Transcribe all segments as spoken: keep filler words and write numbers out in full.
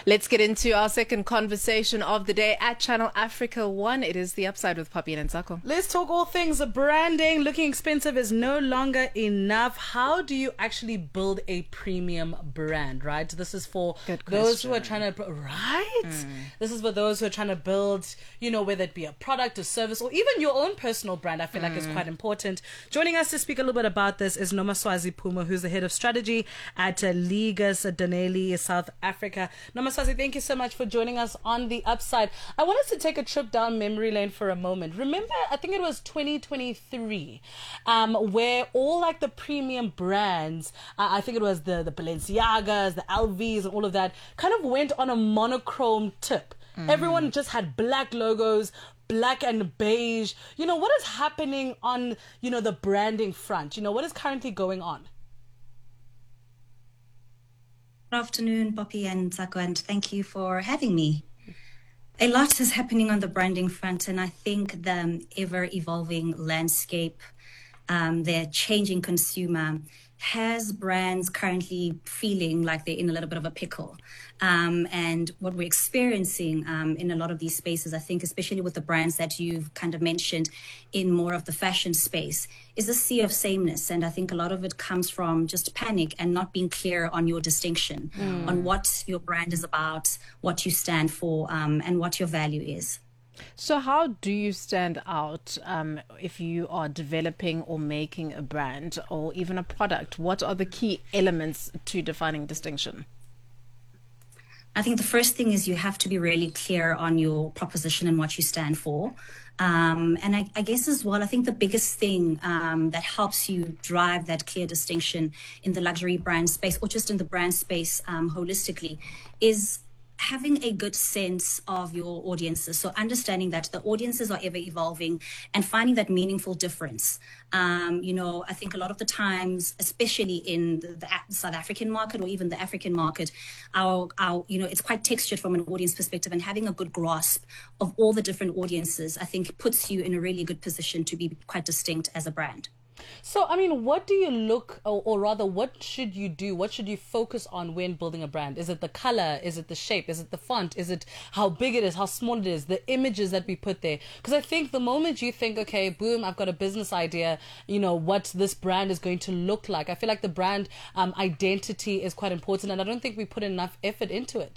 Let's get into our second conversation of the day at Channel Africa One. It is The Upside with Poppy and Ntsako. Let's talk all things branding. Looking expensive is no longer enough. How do you actually build a premium brand, right? This is for those who are trying to, right? Mm. This is for those who are trying to build, you know, whether it be a product, a service, or even your own personal brand. I feel mm. like it's quite important. Joining us to speak a little bit about this is Nomaswazi Puma, who's the head of strategy at uh, Ligas Danelli, South Africa. Nomaswazi, thank you so much for joining us on The Upside. I wanted to take a trip down memory lane for a moment. Remember, I think it was twenty twenty-three, um, where all like the premium brands, uh, I think it was the, the Balenciagas, the L Vs, and all of that, kind of went on a monochrome tip. Mm. Everyone just had black logos, black and beige. You know, what is happening on, you know, the branding front? You know, what is currently going on? Good afternoon, Poppy and Ntsako, and thank you for having me. A lot is happening on the branding front, and I think the ever-evolving landscape, um, the changing consumer, has brands currently feeling like they're in a little bit of a pickle. Um, and what we're experiencing um, in a lot of these spaces, I think, especially with the brands that you've kind of mentioned in more of the fashion space, is a sea of sameness. And I think a lot of it comes from just panic and not being clear on your distinction, mm. on what your brand is about, what you stand for, um, and what your value is. So how do you stand out um, if you are developing or making a brand or even a product? What are the key elements to defining distinction? I think the first thing is you have to be really clear on your proposition and what you stand for. Um, and I, I guess as well, I think the biggest thing um, that helps you drive that clear distinction in the luxury brand space or just in the brand space um, holistically is having a good sense of your audiences. So understanding that the audiences are ever evolving and finding that meaningful difference. Um, you know, I think a lot of the times, especially in the, the South African market or even the African market, our, our, you know, it's quite textured from an audience perspective, and having a good grasp of all the different audiences, I think puts you in a really good position to be quite distinct as a brand. So, I mean, what do you look, or, or rather, what should you do? What should you focus on when building a brand? Is it the color? Is it the shape? Is it the font? Is it how big it is, how small it is, the images that we put there? Because I think the moment you think, okay, boom, I've got a business idea, you know, what this brand is going to look like. I feel like the brand um, identity is quite important, and I don't think we put enough effort into it.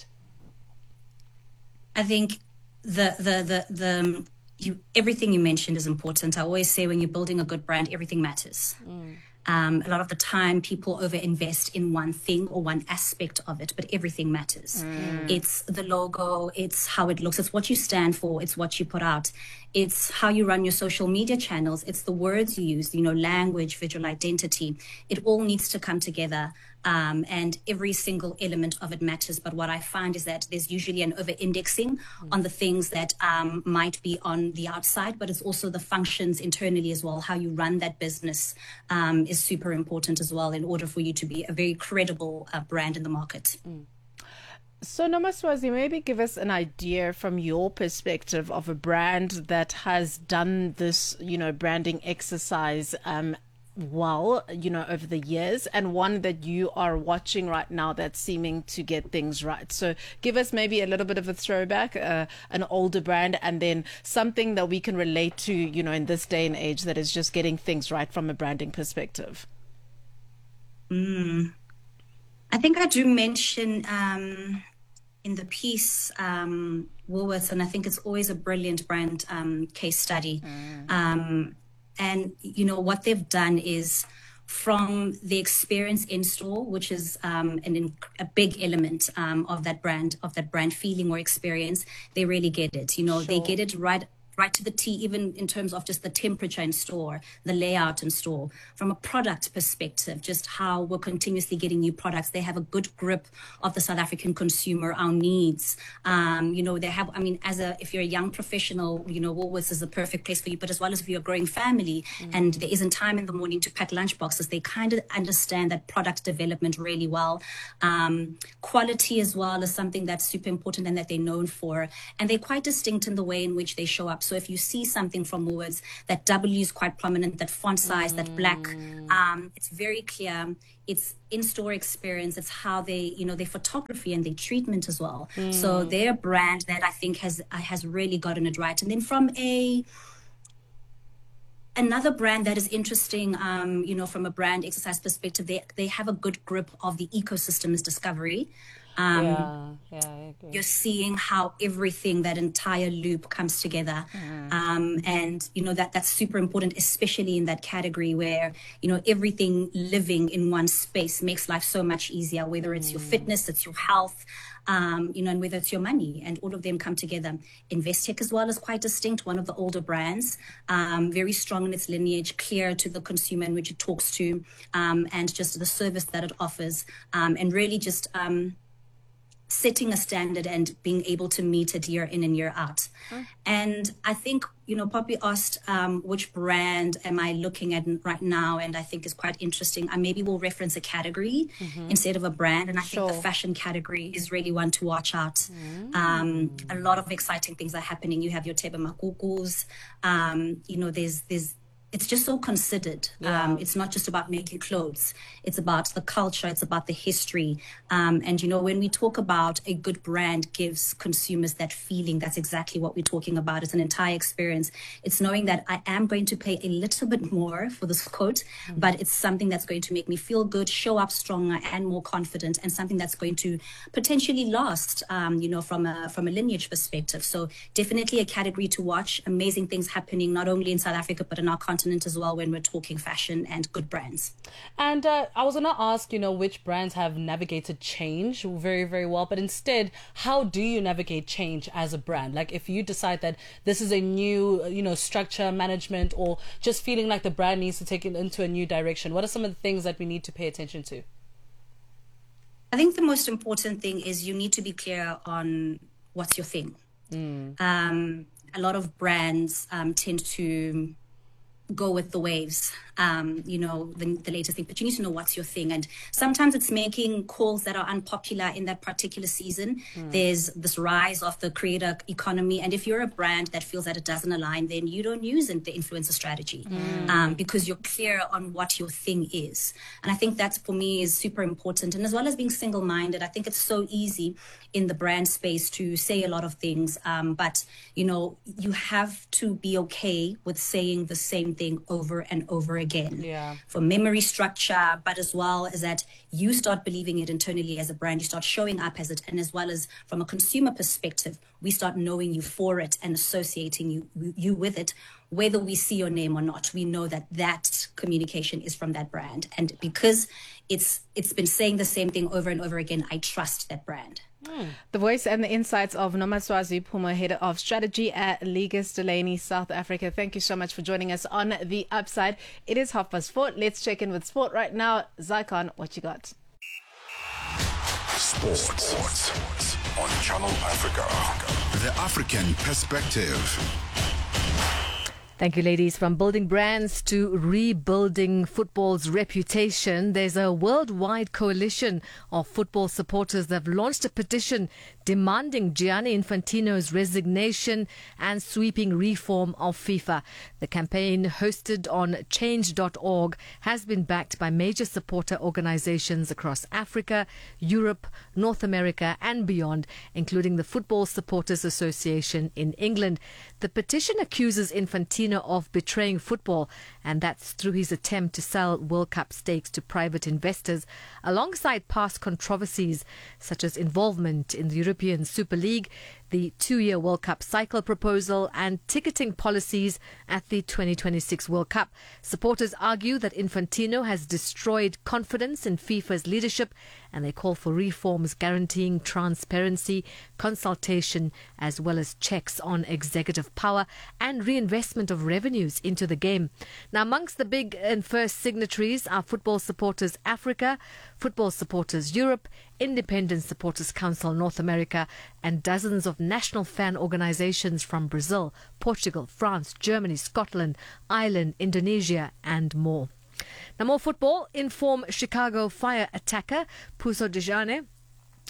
I think the, the, the, the, You, everything you mentioned is important. I always say when you're building a good brand, everything matters. Mm. Um, a lot of the time, people overinvest in one thing or one aspect of it, but everything matters. Mm. It's the logo, it's how it looks, it's what you stand for, it's what you put out, it's how you run your social media channels, it's the words you use, you know, language, visual identity. It all needs to come together. Um, and every single element of it matters. But what I find is that there's usually an over-indexing mm. on the things that um, might be on the outside, but it's also the functions internally as well. How you run that business um, is super important as well in order for you to be a very credible uh, brand in the market. Mm. So Nomaswazi, maybe give us an idea from your perspective of a brand that has done this, you know, branding exercise um well, you know, over the years, and one that you are watching right now that's seeming to get things right. So give us maybe a little bit of a throwback, uh, an older brand, and then something that we can relate to, you know, in this day and age that is just getting things right from a branding perspective. Mm. I think I do mention um, in the piece um, Woolworths, and I think it's always a brilliant brand um, case study. Mm. Um, And, you know, what they've done is from the experience in store, which is um, an, a big element um, of that brand, of that brand feeling or experience, they really get it. You know, sure. They get it right right to the T, even in terms of just the temperature in store, the layout in store. From a product perspective, just how we're continuously getting new products. They have a good grip of the South African consumer, our needs. Um, you know, they have, I mean, as a, if you're a young professional, you know, Woolworths is the perfect place for you, but as well as if you're a growing family mm. and there isn't time in the morning to pack lunch boxes, they kind of understand that product development really well. Um, quality as well is something that's super important and that they're known for. And they're quite distinct in the way in which they show up. So if you see something from Woolworths, that W is quite prominent, that font size, mm. that black, um, it's very clear. It's in-store experience. It's how they, you know, their photography and their treatment as well. Mm. So they're a brand that I think has has really gotten it right. And then from a another brand that is interesting, um, you know, from a brand exercise perspective, they they have a good grip of the ecosystem is Discovery. Um, yeah, yeah, I agree. You're seeing how everything, that entire loop comes together. Mm. Um, and, you know, that that's super important, especially in that category where, you know, everything living in one space makes life so much easier, whether it's mm. your fitness, it's your health, um, you know, and whether it's your money, and all of them come together. Investec as well is quite distinct, one of the older brands, um, very strong in its lineage, clear to the consumer in which it talks to, um, and just the service that it offers, um, and really just... Um, setting a standard and being able to meet it year in and year out. Mm. And I think, you know, Poppy asked um, which brand am I looking at right now, and I think is quite interesting. I maybe will reference a category mm-hmm. instead of a brand, and I sure. think the fashion category is really one to watch out. Mm. Um, a lot of exciting things are happening. You have your Tebe Makukus, um, you know, there's there's it's just so considered. Yeah. Um, it's not just about making clothes. It's about the culture. It's about the history. Um, and, you know, when we talk about a good brand gives consumers that feeling, that's exactly what we're talking about. It's an entire experience. It's knowing that I am going to pay a little bit more for this coat, mm-hmm. but it's something that's going to make me feel good, show up stronger and more confident, and something that's going to potentially last, um, you know, from a, from a lineage perspective. So definitely a category to watch. Amazing things happening, not only in South Africa, but in our continent as well, when we're talking fashion and good brands. And uh, I was going to ask, you know, which brands have navigated change very, very well, but instead, how do you navigate change as a brand? Like if you decide that this is a new, you know, structure, management, or just feeling like the brand needs to take it into a new direction, what are some of the things that we need to pay attention to? I think the most important thing is you need to be clear on what's your thing. Mm. Um, a lot of brands um, tend to go with the waves, um, you know, the, the latest thing, but you need to know what's your thing. And sometimes it's making calls that are unpopular in that particular season. Mm. There's this rise of the creator economy. And if you're a brand that feels that it doesn't align, then you don't use the influencer strategy mm. um, because you're clear on what your thing is. And I think that's, for me, is super important. And as well as being single-minded, I think it's so easy in the brand space to say a lot of things. Um, but, you know, you have to be okay with saying the same thing over and over again yeah. for memory structure, but as well as that you start believing it internally as a brand, you start showing up as it, and as well as from a consumer perspective, we start knowing you for it and associating you you with it, whether we see your name or not. We know that that communication is from that brand, and because it's it's been saying the same thing over and over again, I trust that brand. Mm. The voice and the insights of Nomaswazi Phuma, head of strategy at Legis Delaney, South Africa. Thank you so much for joining us on The Upside. It is half past four. Let's check in with sport right now. Zycon, what you got? Sports, Sports on Channel Africa. The African perspective. Thank you, ladies. From building brands to rebuilding football's reputation, there's a worldwide coalition of football supporters that have launched a petition demanding Gianni Infantino's resignation and sweeping reform of FIFA. The campaign, hosted on change dot org, has been backed by major supporter organizations across Africa, Europe, North America and beyond, including the Football Supporters Association in England. The petition accuses Infantino of betraying football, and that's through his attempt to sell World Cup stakes to private investors, alongside past controversies such as involvement in the European Super League, the two-year World Cup cycle proposal and ticketing policies at the twenty twenty-six World Cup. Supporters argue that Infantino has destroyed confidence in FIFA's leadership, and they call for reforms guaranteeing transparency, consultation, as well as checks on executive power and reinvestment of revenues into the game. Now, amongst the big and first signatories are Football Supporters Africa, Football Supporters Europe, Independent Supporters Council North America, and dozens of national fan organizations from Brazil, Portugal, France, Germany, Scotland, Ireland, Indonesia, and more. Now, more football. In form Chicago Fire attacker Puso Dejane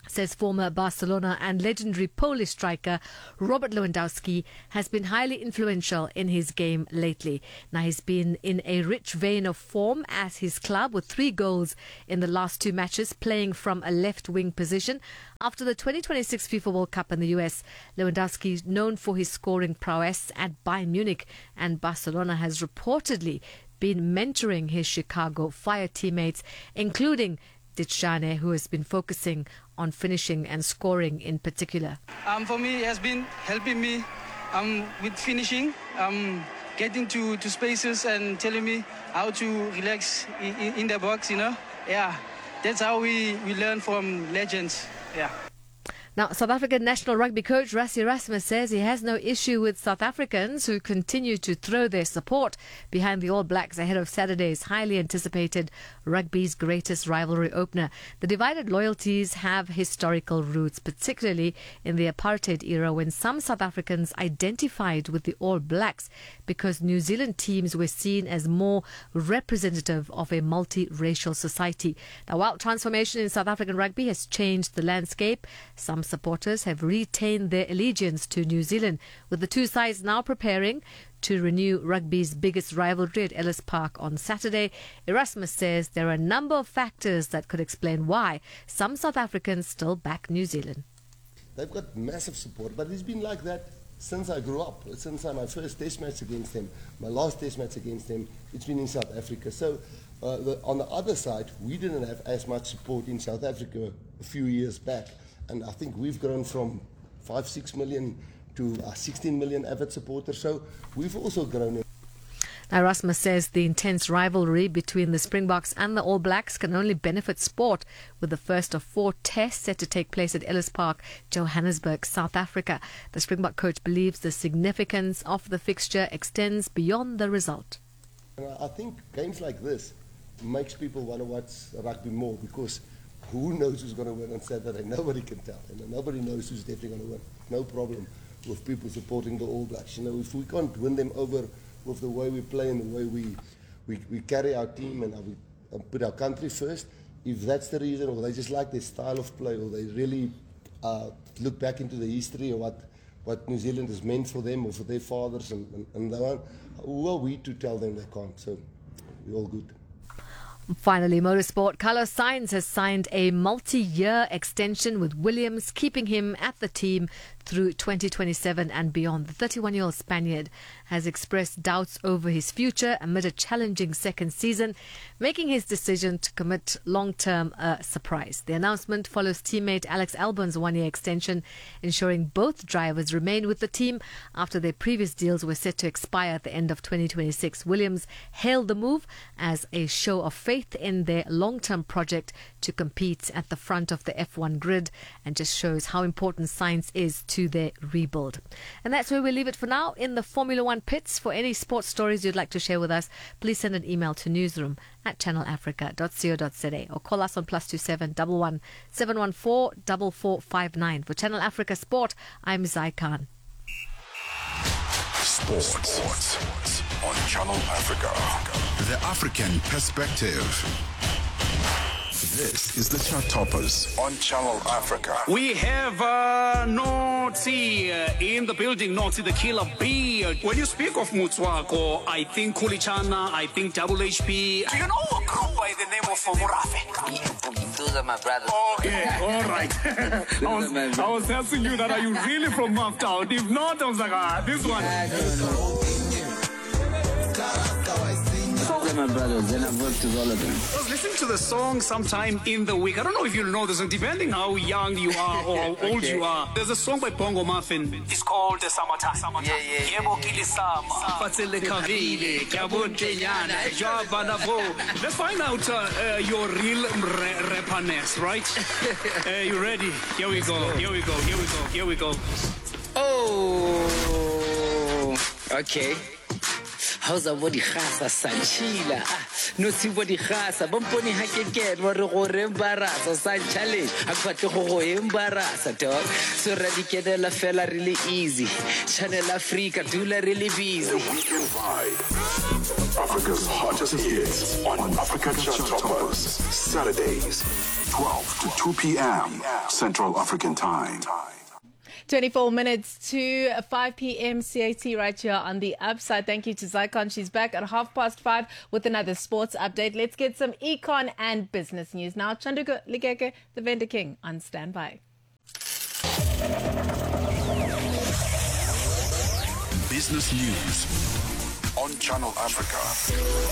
says former Barcelona and legendary Polish striker Robert Lewandowski has been highly influential in his game lately. Now, he's been in a rich vein of form at his club with three goals in the last two matches, playing from a left-wing position. After the twenty twenty-six FIFA World Cup in the U S, Lewandowski is known for his scoring prowess at Bayern Munich, and Barcelona has reportedly been mentoring his Chicago Fire teammates, including Tijjane, who has been focusing on finishing and scoring in particular. Um, for me, it has been helping me um, with finishing, um, getting to, to spaces and telling me how to relax in, in the box, you know. Yeah, that's how we, we learn from legends. Yeah. Now, South African national rugby coach Rassie Erasmus says he has no issue with South Africans who continue to throw their support behind the All Blacks ahead of Saturday's highly anticipated rugby's greatest rivalry opener. The divided loyalties have historical roots, particularly in the apartheid era when some South Africans identified with the All Blacks because New Zealand teams were seen as more representative of a multiracial society. Now, while transformation in South African rugby has changed the landscape, some supporters have retained their allegiance to New Zealand, with the two sides now preparing to renew rugby's biggest rivalry at Ellis Park on Saturday. Erasmus says there are a number of factors that could explain why some South Africans still back New Zealand. They've got massive support, but it's been like that since I grew up, since my first test match against them, my last test match against them, it's been in South Africa. So uh, the, on the other side, we didn't have as much support in South Africa a few years back. And I think we've grown from five, six million to uh, sixteen million avid supporters. So we've also grown. Now, Erasmus says the intense rivalry between the Springboks and the All Blacks can only benefit sport, with the first of four tests set to take place at Ellis Park, Johannesburg, South Africa. The Springbok coach believes the significance of the fixture extends beyond the result. And I think games like this makes people want to watch rugby more, because who knows who's going to win on Saturday? Nobody can tell. And nobody knows who's definitely going to win. No problem with people supporting the All Blacks. You know, if we can't win them over with the way we play and the way we we, we carry our team and we uh, put our country first, if that's the reason, or they just like their style of play, or they really uh, look back into the history of what, what New Zealand has meant for them or for their fathers and, and, and the one, who are we to tell them they can't? So we're all good. Finally, motorsport. Carlos Sainz has signed a multi-year extension with Williams, keeping him at the team through twenty twenty-seven and beyond. The thirty-one-year-old Spaniard has expressed doubts over his future amid a challenging second season, making his decision to commit long-term a surprise. The announcement follows teammate Alex Albon's one-year extension, ensuring both drivers remain with the team after their previous deals were set to expire at the end of twenty twenty-six. Williams hailed the move as a show of faith in their long-term project to compete at the front of the F one grid, and just shows how important Sainz is to their rebuild. And that's where we leave it for now in the Formula One pits. For any sports stories you'd like to share with us, please send an email to newsroom at channel africa dot co dot za or call us on plus two seven one one seven one four four four five nine. For Channel Africa Sport, I'm Zai Khan. Sports. Sports on Channel Africa. The African perspective. This is the Chart Toppers on Channel Africa. We have uh, Notsi uh, in the building. Notsi, the killer bee. When you speak of Mutswako, I think Kulichana, I think Double H P. Do you know a group by the name of Murafe? Those are my brothers. Okay, all right. I, was, I was asking you that, are you really from Maftown? If not, I was like, ah, this one. I don't know. Those are my brothers, and I've worked with all of them. I was listening to the song sometime in the week. I don't know if you know the song, depending how young you are or how old okay. you are. There's a song by Bongo Muffin. It's called The Summertime. Summertime. Yeah, yeah, yeah. Let's find out uh, uh, your real re- rapperness, right? uh, you ready? Here we go. Here we go. Here we go. Here we go. Oh, okay. How's a body khasa sanchila? No see body khasa. Bomponi hakeket wa re go re embarasa san challenge. Akwatle go go embarasa dog. So radikedela fela really easy. Channel Africa dula really busy. The weekend vibe. Africa's hottest hits on Africa Chart Toppers. Saturdays, twelve to two p.m. Central African Time. twenty-four minutes to five p.m. C A T right here on the Upside. Thank you to Zycon. She's back at half past five with another sports update. Let's get some econ and business news now. Chanduka Ligeke, the Vendor King, on standby. Business news on Channel Africa.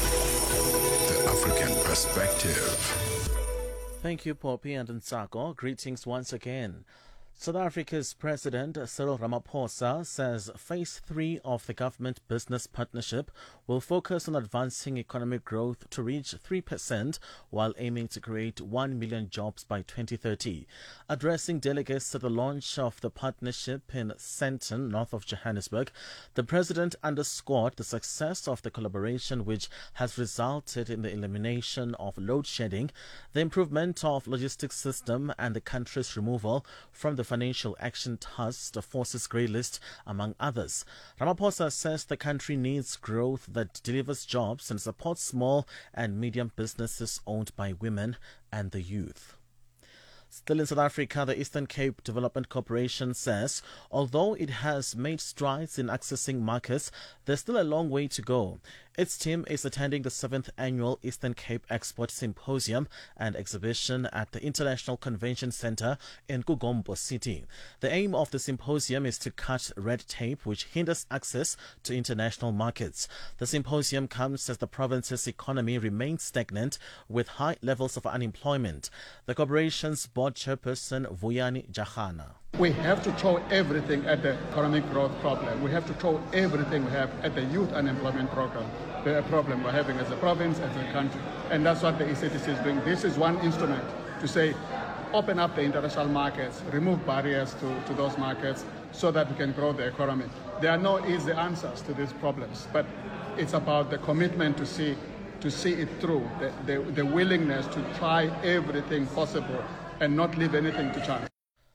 The African perspective. Thank you, Poppy and Nsako. Greetings once again. South Africa's President Cyril Ramaphosa says phase three of the government business partnership will focus on advancing economic growth to reach three percent while aiming to create one million jobs by twenty thirty. Addressing delegates at the launch of the partnership in Sandton, north of Johannesburg, the President underscored the success of the collaboration, which has resulted in the elimination of load shedding, the improvement of logistics system, and the country's removal from the Financial Action Task Force's grey list, among others. Ramaphosa says the country needs growth that delivers jobs and supports small and medium businesses owned by women and the youth. Still in South Africa, the Eastern Cape Development Corporation says although it has made strides in accessing markets, there's still a long way to go. Its team is attending the seventh annual Eastern Cape Export Symposium and exhibition at the International Convention Center in Kugombo City. The aim of the symposium is to cut red tape which hinders access to international markets. The symposium comes as the province's economy remains stagnant with high levels of unemployment. The corporation's board chairperson Vuyani Jahana. We have to throw everything at the economic growth problem. We have to throw everything we have at the youth unemployment program, the problem we're having as a province, as a country. And that's what the E C T C is doing. This is one instrument to say, open up the international markets, remove barriers to, to those markets so that we can grow the economy. There are no easy answers to these problems, but it's about the commitment to see, to see it through, the, the, the willingness to try everything possible and not leave anything to chance.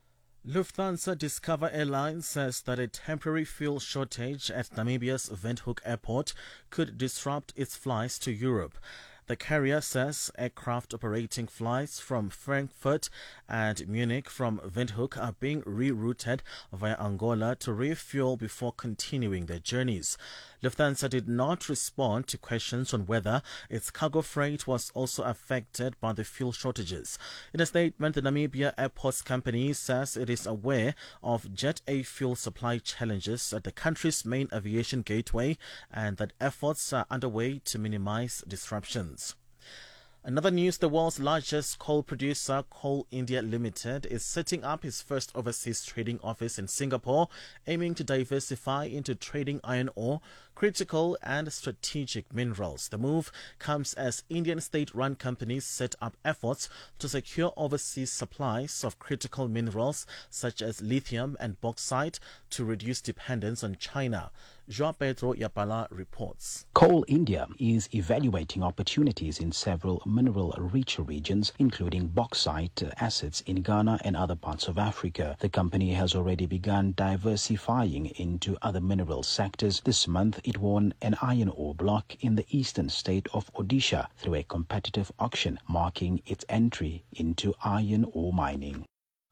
Lufthansa Discover Airlines says that a temporary fuel shortage at Namibia's Windhoek Airport could disrupt its flights to Europe. The carrier says aircraft operating flights from Frankfurt and Munich from Windhoek are being rerouted via Angola to refuel before continuing their journeys. Lufthansa did not respond to questions on whether its cargo freight was also affected by the fuel shortages. In a statement, the Namibia Airports Company says it is aware of Jet A fuel supply challenges at the country's main aviation gateway and that efforts are underway to minimize disruptions. Another news, the world's largest coal producer, Coal India Limited, is setting up its first overseas trading office in Singapore, aiming to diversify into trading iron ore, critical and strategic minerals. The move comes as Indian state-run companies set up efforts to secure overseas supplies of critical minerals such as lithium and bauxite to reduce dependence on China. João Pedro Yapala reports. Coal India is evaluating opportunities in several mineral-rich regions, including bauxite assets in Ghana and other parts of Africa. The company has already begun diversifying into other mineral sectors. This month, it won an iron ore block in the eastern state of Odisha through a competitive auction, marking its entry into iron ore mining.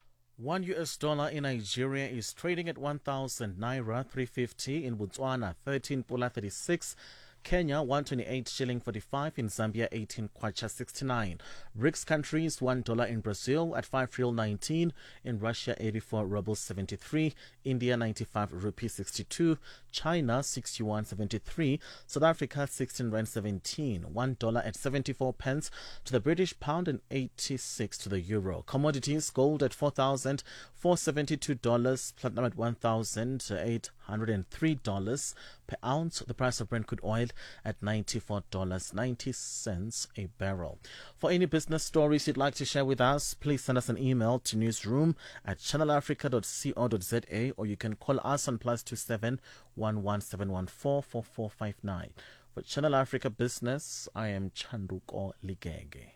One U S dollar in Nigeria is trading at one thousand naira three fifty, in Botswana thirteen pula thirty-six, Kenya one twenty-eight shilling forty-five, in Zambia eighteen kwacha sixty-nine. BRICS countries one dollar in Brazil at five real nineteen, in Russia eighty-four rubles seventy-three, India ninety-five rupees sixty-two, China six yuan seventy-three, South Africa sixteen rand seventeen, one dollar at seventy-four pence to the British pound and eighty-six to the euro. Commodities, gold at four thousand four hundred seventy-two dollars, platinum at one thousand eight hundred three dollars per ounce. The price of Brent crude oil at ninety-four dollars and ninety cents a barrel. For any business stories you'd like to share with us, please send us an email to newsroom at channel africa dot co dot za, or you can call us on plus two seven one one seven one four four four five nine. For Channel Africa Business, I am Chanduko Ligege.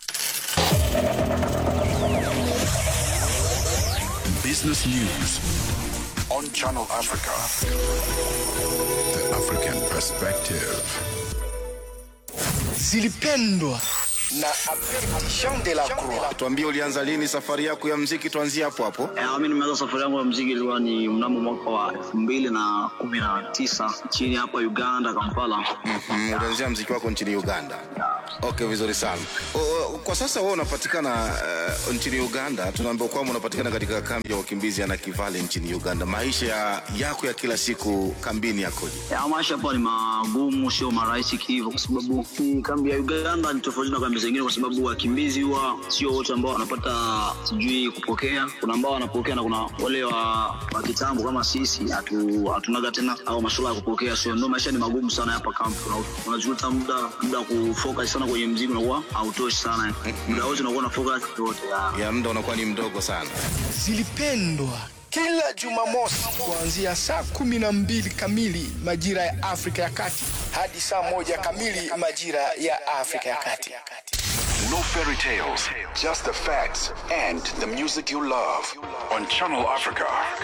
Business news on Channel Africa. The African perspective. zilipendwa na Jean de la Croix. Tuambie ulianza lini safari yako ya muziki, tuanzie hapo hapo. Eh, mimi nimeanza safari yangu ya muziki ilikuwa ni mnamo mwaka wa elfu mbili na kumi na tisa chini hapa Uganda, Kampala. Mhm, ulianzia muziki wako nchini Uganda. Okay, vizuri sana. O, kwa sasa wewe unapatikana uh, nchini Uganda. Tunaambiwa kwamba unapatikana katika kambi ya wakimbizi ya Nakivale nchini Uganda. Maisha ya, yako ya kila siku kambini yakoje? Ya maisha hapa ni magumu, sio marahisi hivyo, kwa sababu kambi ya Uganda ni tofauti na kambi zingine, kwa sababu wakimbizi huwa sio wote ambao wanapata sijui kupokea. Kuna ambao wanapokea na kuna wale wa, wa kitambo kama sisi hatu hatunaga tena au masuala ya kupokea. So ndio maisha ni magumu sana hapa kambi. Unajuta muda muda kufocus sana kwenye muziki unakuwa hautoshi sana. Muda wote unakuwa na focus yote ya, ya muda unakuwa ni mdogo sana. Zilipendwa kila Jumamosi kuanzia saa kumi na mbili kamili majira ya Afrika ya Kati hadi saa moja kamili majira ya Afrika ya Kati. No fairy tales, just the facts and the music you love on Channel Africa.